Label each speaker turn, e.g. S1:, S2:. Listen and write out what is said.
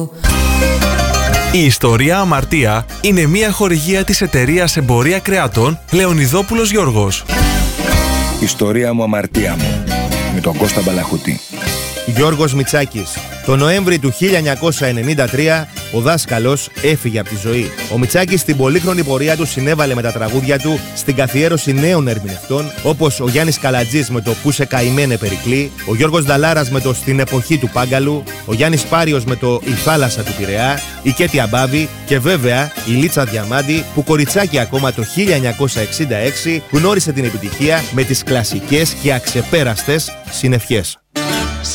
S1: Η ιστορία Αμαρτία είναι μια χορηγία της εταιρείας Εμπορία Κρεατών Λεωνιδόπουλος Γιώργος.
S2: Ιστορία μου, αμαρτία μου, με τον Κώστα Μπαλαχωτή.
S3: Γιώργος Μητσάκης. Το Νοέμβρη του 1993 ο δάσκαλος έφυγε από τη ζωή. Ο Μητσάκης στην πολύχρονη πορεία του συνέβαλε με τα τραγούδια του στην καθιέρωση νέων ερμηνευτών, όπως ο Γιάννης Καλατζής με το «Πού σε καημένε Περικλή», ο Γιώργος Νταλάρας με το «Στην εποχή του Πάγκαλου», ο Γιάννης Πάριος με το «Η θάλασσα του Πειραιά», η Κέτη Αμπάβη και βέβαια η Λίτσα Διαμάντη, που κοριτσάκι ακόμα το 1966 γνώρισε την επιτυχία με τις κλασικές και αξεπέραστες «Συνευχές».